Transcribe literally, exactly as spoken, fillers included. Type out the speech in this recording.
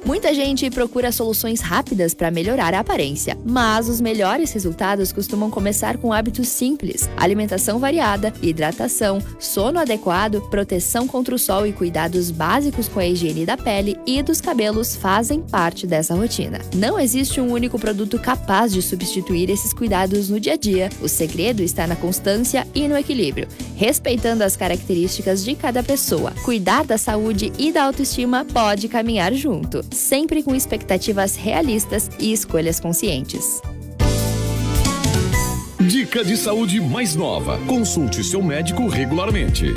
Muita gente procura soluções rápidas para melhorar a aparência, mas os melhores resultados costumam começar com hábitos simples: alimentação variada, hidratação, sono adequado, proteção contra o sol e cuidados básicos com a higiene da pele e dos cabelos fazem parte dessa rotina. Não existe um único produto capaz de substituir esses cuidados no dia a dia. O segredo está na constância e no equilíbrio, respeitando as características de cada pessoa. Cuidar da saúde e da autoestima pode caminhar junto, sempre com expectativas realistas e escolhas conscientes. Dica de saúde mais nova. Consulte seu médico regularmente.